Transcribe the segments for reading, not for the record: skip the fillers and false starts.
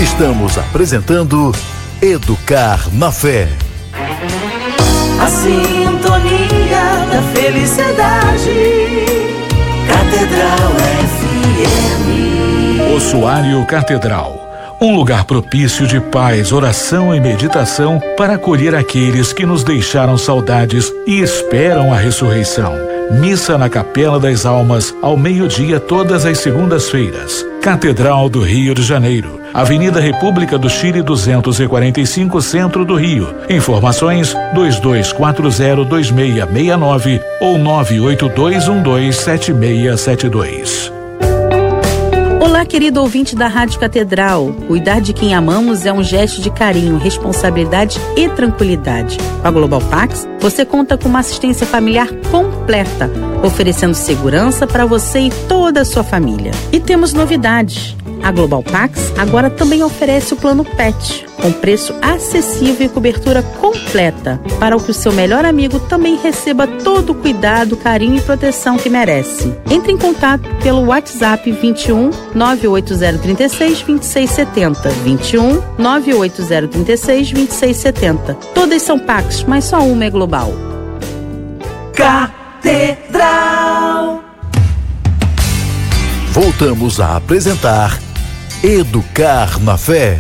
Estamos apresentando Educar na Fé. A sintonia da felicidade. Catedral FM. Ossuário Catedral, um lugar propício de paz, oração e meditação para acolher aqueles que nos deixaram saudades e esperam a ressurreição. Missa na Capela das Almas, ao meio-dia, todas as segundas-feiras. Catedral do Rio de Janeiro, Avenida República do Chile 245, Centro do Rio. Informações 22402669 ou 982127672. Olá, querido ouvinte da Rádio Catedral. Cuidar de quem amamos é um gesto de carinho, responsabilidade e tranquilidade. Com a Global Pax, você conta com uma assistência familiar completa, oferecendo segurança para você e toda a sua família. E temos novidades. A Global Pax agora também oferece o plano PET, com preço acessível e cobertura completa, para que o seu melhor amigo também receba todo o cuidado, carinho e proteção que merece. Entre em contato pelo WhatsApp 21 98036 2670, 21 98036 2670. Todas são Pax, mas só uma é global. Catedral. Voltamos a apresentar Educar na Fé.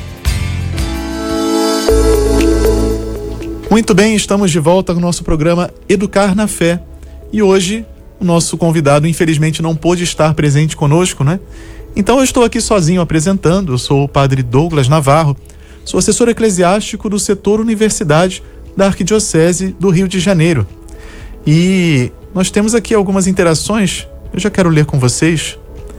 Muito bem, estamos de volta no nosso programa Educar na Fé. E hoje, o nosso convidado, infelizmente, não pôde estar presente conosco, né? Então eu estou aqui sozinho apresentando. Eu sou o padre Douglas Navarro, sou assessor eclesiástico do setor Universidade da Arquidiocese do Rio de Janeiro. E nós temos aqui algumas interações, eu já quero ler com vocês.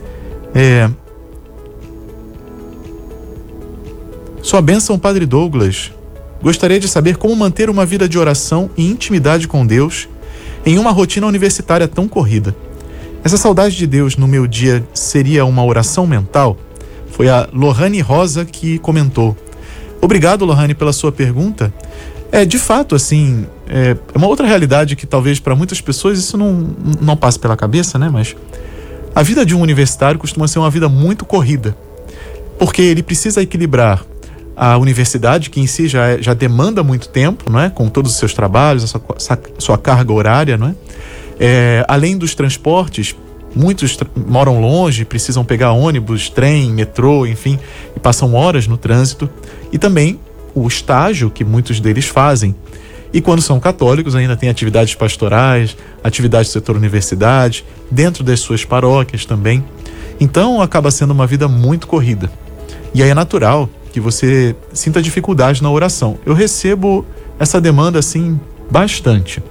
Sua bênção, Padre Douglas. Gostaria de saber como manter uma vida de oração e intimidade com Deus em uma rotina universitária tão corrida. Essa saudade de Deus no meu dia seria uma oração mental? Foi a Lohane Rosa que comentou. Obrigado, Lohane, pela sua pergunta. De fato, assim, é uma outra realidade que talvez para muitas pessoas isso não passe pela cabeça, né? Mas a vida de um universitário costuma ser uma vida muito corrida, porque ele precisa equilibrar a universidade, que em si já demanda muito tempo, não é? Com todos os seus trabalhos, a sua carga horária, não é? Além dos transportes, muitos moram longe, precisam pegar ônibus, trem, metrô, enfim, e passam horas no trânsito. E também o estágio que muitos deles fazem. E quando são católicos, ainda tem atividades pastorais, atividades do setor universidade, dentro das suas paróquias também. Então, acaba sendo uma vida muito corrida. E aí é natural que você sinta dificuldade na oração. Eu recebo essa demanda, assim, bastante.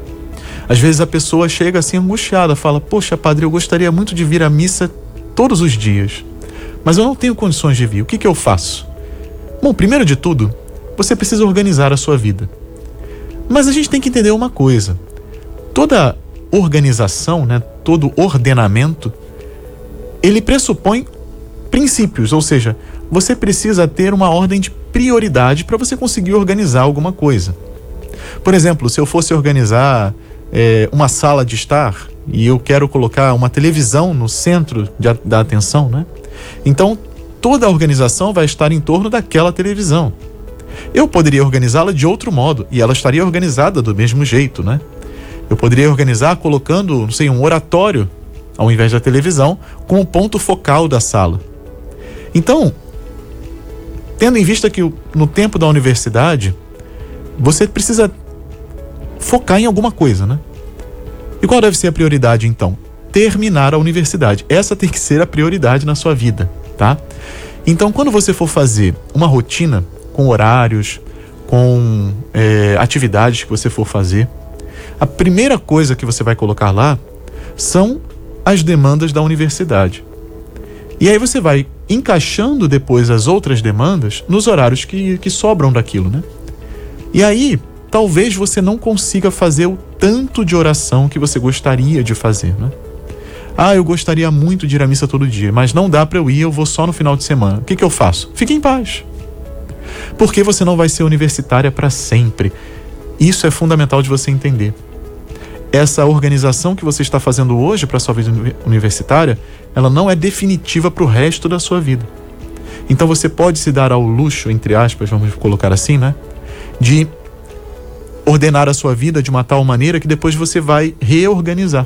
Às vezes a pessoa chega assim angustiada, fala: poxa, padre, eu gostaria muito de vir à missa todos os dias, mas eu não tenho condições de vir, o que eu faço? Bom, primeiro de tudo, você precisa organizar a sua vida. Mas a gente tem que entender uma coisa: toda organização, né, todo ordenamento, ele pressupõe princípios, ou seja, você precisa ter uma ordem de prioridade para você conseguir organizar alguma coisa. Por exemplo, se eu fosse organizar uma sala de estar e eu quero colocar uma televisão no centro da atenção, né? Então, toda a organização vai estar em torno daquela televisão. Eu poderia organizá-la de outro modo e ela estaria organizada do mesmo jeito, né? Eu poderia organizar colocando, não sei, um oratório ao invés da televisão com o ponto focal da sala. Então, tendo em vista que no tempo da universidade você precisa focar em alguma coisa, né? E qual deve ser a prioridade, então? Terminar a universidade. Essa tem que ser a prioridade na sua vida, tá? Então, quando você for fazer uma rotina com horários, com atividades que você for fazer, a primeira coisa que você vai colocar lá são as demandas da universidade. E aí você vai encaixando depois as outras demandas nos horários que sobram daquilo, né? E aí, talvez você não consiga fazer o tanto de oração que você gostaria de fazer, né? Eu gostaria muito de ir à missa todo dia, mas não dá para eu ir, eu vou só no final de semana. O que eu faço? Fique em paz. Porque você não vai ser universitária para sempre. Isso é fundamental de você entender. Essa organização que você está fazendo hoje para a sua vida universitária, ela não é definitiva para o resto da sua vida. Então você pode se dar ao luxo, entre aspas, vamos colocar assim, né? De ordenar a sua vida de uma tal maneira que depois você vai reorganizar.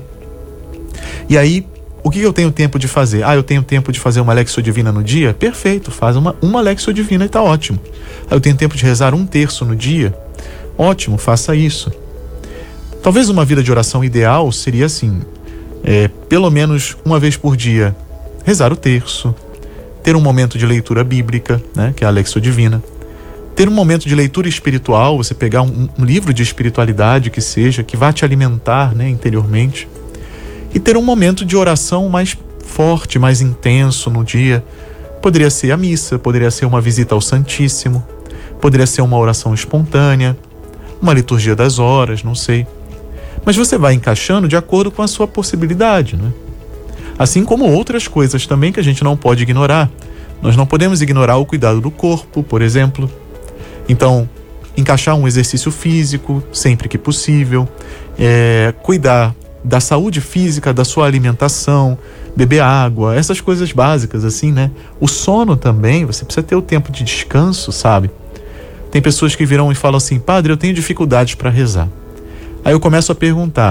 E aí, o que eu tenho tempo de fazer? Eu tenho tempo de fazer uma Lexio Divina no dia? Perfeito, faz uma Lexio Divina e tá ótimo. Eu tenho tempo de rezar 1/3 no dia? Ótimo, faça isso. Talvez uma vida de oração ideal seria assim, pelo menos uma vez por dia, rezar o terço, ter um momento de leitura bíblica, né, que é a Lexio Divina, ter um momento de leitura espiritual, você pegar um livro de espiritualidade que seja, que vá te alimentar, né, interiormente, e ter um momento de oração mais forte, mais intenso no dia. Poderia ser a missa, poderia ser uma visita ao Santíssimo, poderia ser uma oração espontânea, uma liturgia das horas, não sei. Mas você vai encaixando de acordo com a sua possibilidade, né? Assim como outras coisas também que a gente não pode ignorar. Nós não podemos ignorar o cuidado do corpo, por exemplo. Então, encaixar um exercício físico sempre que possível, cuidar da saúde física, da sua alimentação, beber água, essas coisas básicas assim, né? O sono também, você precisa ter o tempo de descanso, sabe? Tem pessoas que virão e falam assim: padre, eu tenho dificuldades para rezar. Aí eu começo a perguntar: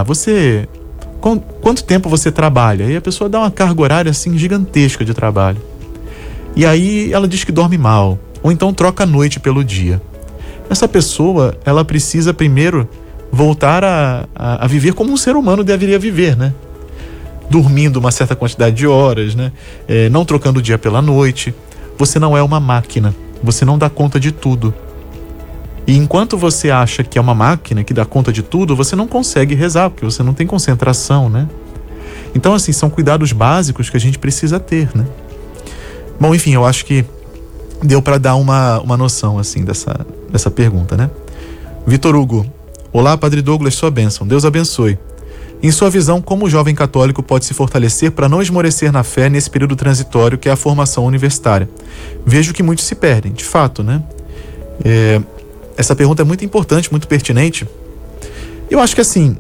quanto tempo você trabalha? E a pessoa dá uma carga horária assim gigantesca de trabalho. E aí ela diz que dorme mal, ou então troca a noite pelo dia. Essa pessoa, ela precisa primeiro voltar a viver como um ser humano deveria viver, né? Dormindo uma certa quantidade de horas, né? Não trocando o dia pela noite. Você não é uma máquina, você não dá conta de tudo. E enquanto você acha que é uma máquina que dá conta de tudo, você não consegue rezar, porque você não tem concentração, né? Então, assim, são cuidados básicos que a gente precisa ter, né? Bom, enfim, eu acho que deu para dar uma noção, assim, dessa pergunta, né? Vitor Hugo: olá, Padre Douglas, sua bênção, Deus abençoe. Em sua visão, como o jovem católico pode se fortalecer para não esmorecer na fé nesse período transitório que é a formação universitária? Vejo que muitos se perdem, de fato, né? Essa pergunta é muito importante, muito pertinente. Eu acho que, assim,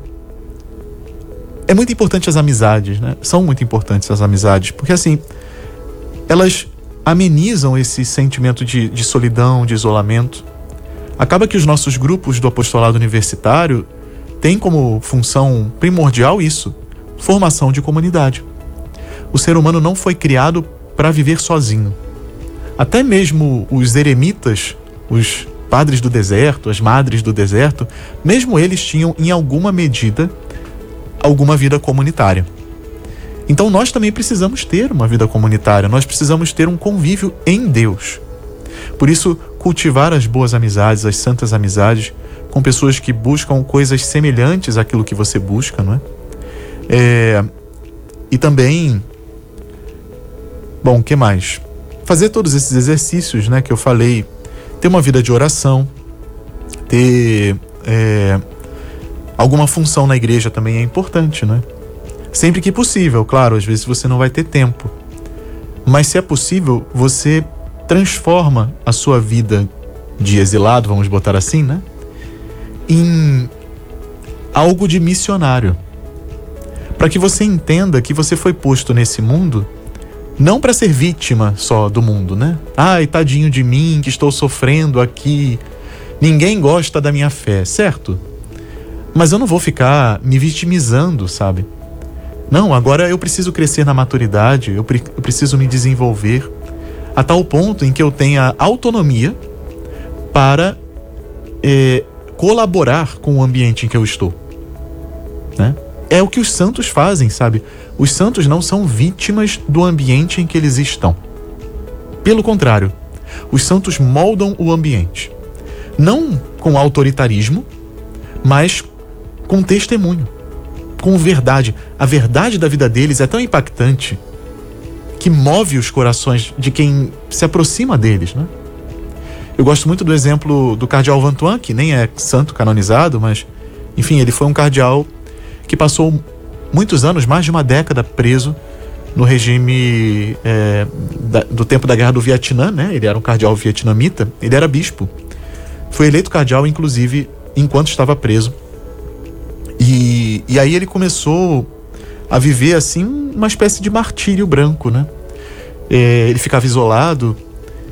é muito importante as amizades, né? São muito importantes as amizades, porque, assim, elas amenizam esse sentimento de solidão, de isolamento. Acaba que os nossos grupos do apostolado universitário têm como função primordial isso: formação de comunidade. O ser humano não foi criado para viver sozinho. Até mesmo os eremitas, os padres do deserto, as madres do deserto, mesmo eles tinham, em alguma medida, alguma vida comunitária. Então nós também precisamos ter uma vida comunitária, nós precisamos ter um convívio em Deus. Por isso, cultivar as boas amizades, as santas amizades, com pessoas que buscam coisas semelhantes àquilo que você busca, não é? E também, bom, o que mais? Fazer todos esses exercícios, né, que eu falei. Ter uma vida de oração, ter alguma função na igreja também é importante, né? Sempre que possível, claro, às vezes você não vai ter tempo. Mas se é possível, você transforma a sua vida de exilado, vamos botar assim, né? Em algo de missionário. Para que você entenda que você foi posto nesse mundo não para ser vítima só do mundo, né? Ai, tadinho de mim, que estou sofrendo aqui. Ninguém gosta da minha fé, certo? Mas eu não vou ficar me vitimizando, sabe? Não, agora eu preciso crescer na maturidade, eu preciso me desenvolver a tal ponto em que eu tenha autonomia para colaborar com o ambiente em que eu estou, né? É o que os santos fazem, sabe? Os santos não são vítimas do ambiente em que eles estão. Pelo contrário, os santos moldam o ambiente. Não com autoritarismo, mas com testemunho, com verdade. A verdade da vida deles é tão impactante que move os corações de quem se aproxima deles, né? Eu gosto muito do exemplo do cardeal Vantuan, que nem é santo canonizado, mas, enfim, ele foi um cardeal que passou muitos anos, mais de uma década, preso no regime do tempo da Guerra do Vietnã, né? Ele era um cardeal vietnamita, ele era bispo. Foi eleito cardeal, inclusive, enquanto estava preso. E aí ele começou a viver, assim, uma espécie de martírio branco, né? Ele ficava isolado,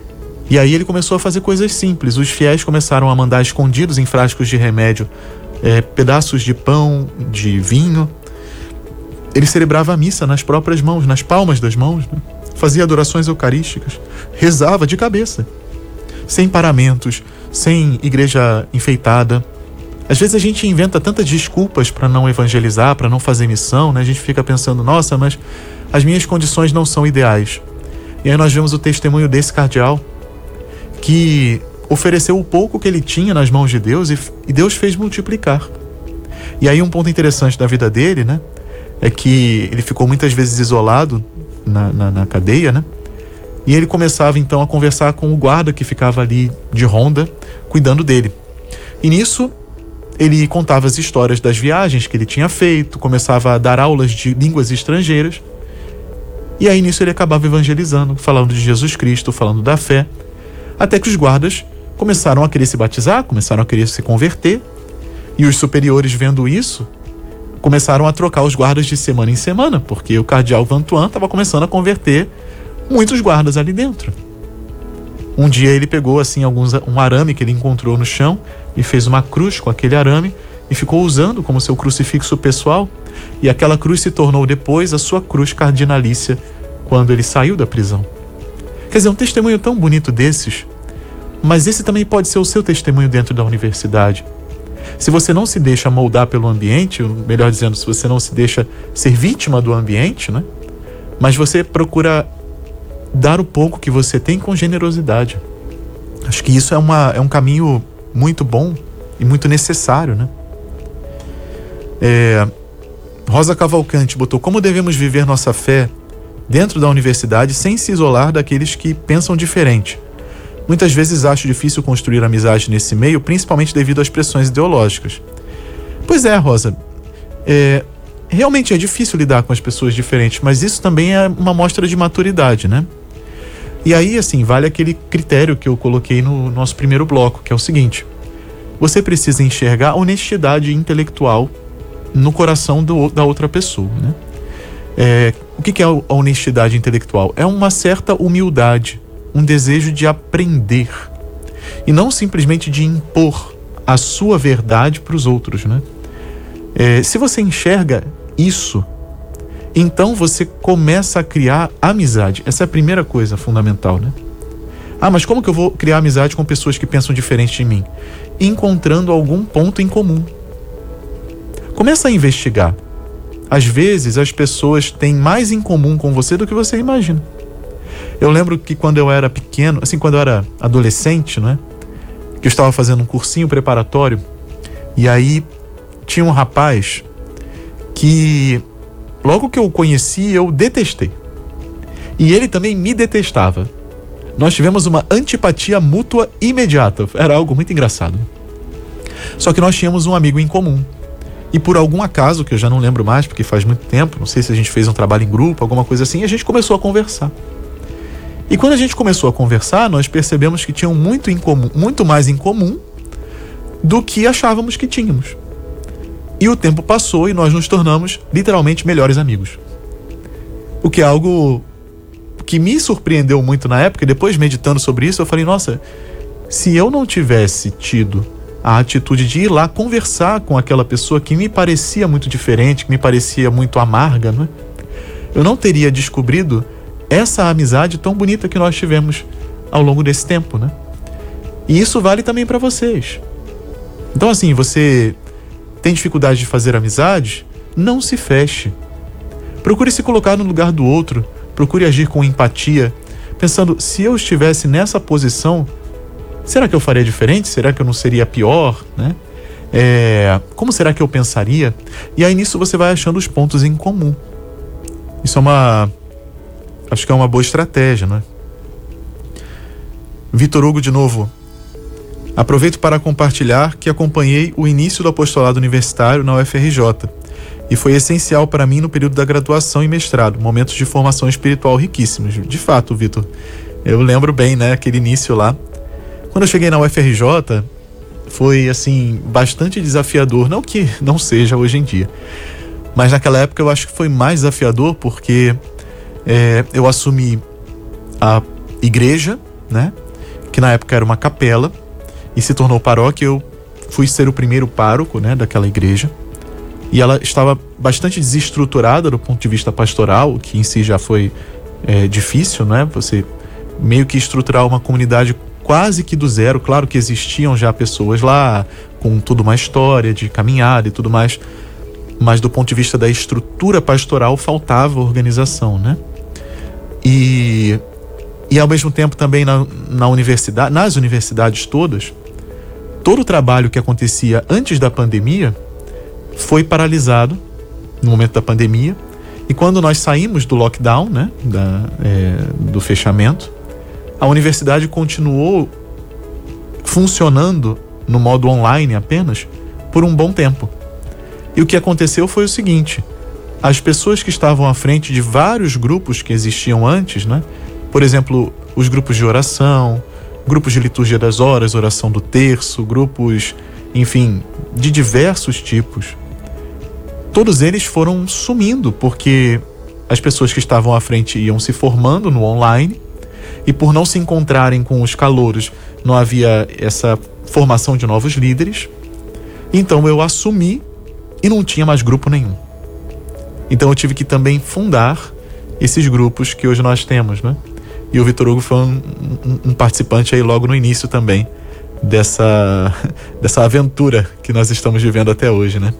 E aí ele começou a fazer coisas simples. Os fiéis começaram a mandar escondidos em frascos de remédio pedaços de pão, de vinho. Ele celebrava a missa nas próprias mãos, nas palmas das mãos, né? Fazia adorações eucarísticas, rezava de cabeça, sem paramentos, sem igreja enfeitada. Às vezes a gente inventa tantas desculpas para não evangelizar, para não fazer missão, né? A gente fica pensando, nossa, mas as minhas condições não são ideais. E aí nós vemos o testemunho desse cardeal que ofereceu o pouco que ele tinha nas mãos de Deus e Deus fez multiplicar. E aí um ponto interessante da vida dele, né, é que ele ficou muitas vezes isolado na cadeia, né? E ele começava então a conversar com o guarda que ficava ali de ronda, cuidando dele. E nisso ele contava as histórias das viagens que ele tinha feito, começava a dar aulas de línguas estrangeiras. E aí nisso ele acabava evangelizando, falando de Jesus Cristo, falando da fé, até que os guardas começaram a querer se batizar, começaram a querer se converter, e os superiores, vendo isso, começaram a trocar os guardas de semana em semana, porque o cardeal Vantuan estava começando a converter muitos guardas ali dentro. Um dia ele pegou assim um arame que ele encontrou no chão e fez uma cruz com aquele arame e ficou usando como seu crucifixo pessoal, e aquela cruz se tornou depois a sua cruz cardinalícia quando ele saiu da prisão. Quer dizer, um testemunho tão bonito desses, mas esse também pode ser o seu testemunho dentro da universidade. Se você não se deixa moldar pelo ambiente, melhor dizendo, se você não se deixa ser vítima do ambiente, né? Mas você procura dar o pouco que você tem com generosidade. Acho que isso é um caminho muito bom e muito necessário, né? Rosa Cavalcante botou: como devemos viver nossa fé dentro da universidade sem se isolar daqueles que pensam diferente? Muitas vezes acho difícil construir amizade nesse meio, principalmente devido às pressões ideológicas. Pois é, Rosa. Realmente é difícil lidar com as pessoas diferentes, mas isso também é uma mostra de maturidade, né? E aí, assim, vale aquele critério que eu coloquei no nosso primeiro bloco, que é o seguinte: você precisa enxergar a honestidade intelectual no coração da outra pessoa, né? O que é a honestidade intelectual? É uma certa humildade, um desejo de aprender e não simplesmente de impor a sua verdade para os outros, né? Se você enxerga isso, então você começa a criar amizade. Essa é a primeira coisa fundamental, né? Mas como que eu vou criar amizade com pessoas que pensam diferente de mim? Encontrando algum ponto em comum. Começa a investigar. Às vezes as pessoas têm mais em comum com você do que você imagina. Eu lembro que quando eu era pequeno, assim, quando eu era adolescente, né, que eu estava fazendo um cursinho preparatório, e aí tinha um rapaz que logo que eu o conheci, eu detestei. E ele também me detestava. Nós tivemos uma antipatia mútua imediata. Era algo muito engraçado. Só que nós tínhamos um amigo em comum. E por algum acaso, que eu já não lembro mais, porque faz muito tempo, não sei se a gente fez um trabalho em grupo, alguma coisa assim, a gente começou a conversar. E quando a gente começou a conversar, nós percebemos que tinham muito em comum, muito mais em comum do que achávamos que tínhamos. E o tempo passou e nós nos tornamos literalmente melhores amigos. O que é algo que me surpreendeu muito na época, e depois meditando sobre isso, eu falei, nossa, se eu não tivesse tido a atitude de ir lá conversar com aquela pessoa que me parecia muito diferente, que me parecia muito amarga, né? Eu não teria descobrido essa amizade tão bonita que nós tivemos ao longo desse tempo, né? E isso vale também para vocês. Então, assim, você tem dificuldade de fazer amizades? Não se feche. Procure se colocar no lugar do outro, procure agir com empatia, pensando, se eu estivesse nessa posição, será que eu faria diferente? Será que eu não seria pior, né? Como será que eu pensaria? E aí nisso você vai achando os pontos em comum. Isso acho que é uma boa estratégia, né? Vitor Hugo de novo: aproveito para compartilhar que acompanhei o início do apostolado universitário na UFRJ e foi essencial para mim no período da graduação e mestrado, momentos de formação espiritual riquíssimos. De fato, Vitor, eu lembro bem, né, aquele início lá. Quando eu cheguei na UFRJ, foi, assim, bastante desafiador. Não que não seja hoje em dia, mas naquela época eu acho que foi mais desafiador porque eu assumi a igreja, né? que na época era uma capela e se tornou paróquia. Eu fui ser o primeiro pároco, né, daquela igreja, e ela estava bastante desestruturada do ponto de vista pastoral, o que em si já foi difícil, né? Você meio que estruturar uma comunidade quase que do zero. Claro que existiam já pessoas lá com toda uma história de caminhada e tudo mais, mas do ponto de vista da estrutura pastoral faltava organização, né? E ao mesmo tempo também na universidade, nas universidades todas, todo o trabalho que acontecia antes da pandemia foi paralisado no momento da pandemia. E quando nós saímos do lockdown, né, do fechamento, a universidade continuou funcionando no modo online apenas por um bom tempo. E o que aconteceu foi o seguinte: as pessoas que estavam à frente de vários grupos que existiam antes, né, por exemplo, os grupos de oração, grupos de liturgia das horas, oração do terço, grupos, enfim, de diversos tipos, todos eles foram sumindo, porque as pessoas que estavam à frente iam se formando no online, e por não se encontrarem com os calouros, não havia essa formação de novos líderes. Então eu assumi e não tinha mais grupo nenhum. Então eu tive que também fundar esses grupos que hoje nós temos, né? E o Vitor Hugo foi um participante aí logo no início também dessa aventura que nós estamos vivendo até hoje, né?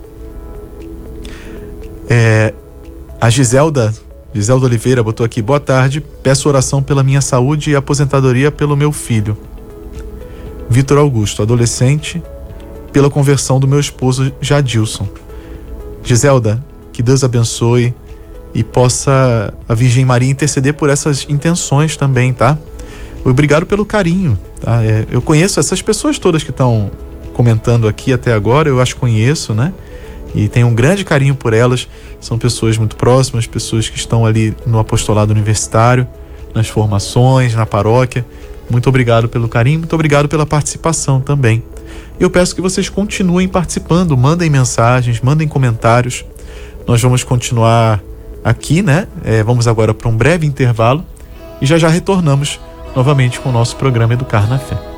A Giselda Oliveira botou aqui: boa tarde, peço oração pela minha saúde e aposentadoria pelo meu filho Vitor Augusto, adolescente, pela conversão do meu esposo Jadilson. Giselda, que Deus abençoe e possa a Virgem Maria interceder por essas intenções também, tá? Obrigado pelo carinho, tá? Eu conheço essas pessoas todas que estão comentando aqui até agora, eu as conheço, né? E tenho um grande carinho por elas. São pessoas muito próximas, pessoas que estão ali no apostolado universitário, nas formações, na paróquia. Muito obrigado pelo carinho, muito obrigado pela participação também. Eu peço que vocês continuem participando, mandem mensagens, mandem comentários. Nós vamos continuar aqui, né? Vamos agora para um breve intervalo e já retornamos novamente com o nosso programa Educar na Fé.